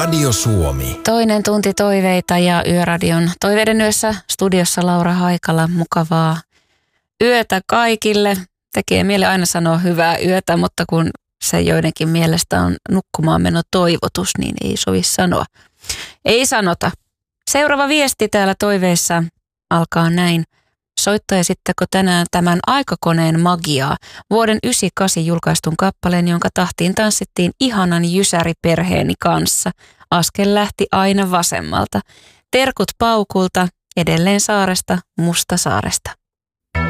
Radio Suomi. Toinen tunti toiveita ja Yöradion toiveiden yössä studiossa Laura Haikala. Mukavaa yötä kaikille. Tekee mieli aina sanoa hyvää yötä, mutta kun se joidenkin mielestä on nukkumaan meno toivotus, niin ei sovi sanoa. Ei sanota. Seuraava viesti täällä toiveissa alkaa näin. Soittaisitteko tänään tämän Aikakoneen magiaa, vuoden 1998 julkaistun kappaleen, jonka tahtiin tanssittiin ihanan jysäriperheeni kanssa. Askel lähti aina vasemmalta. Terkut paukulta, edelleen saaresta, Mustasaaresta.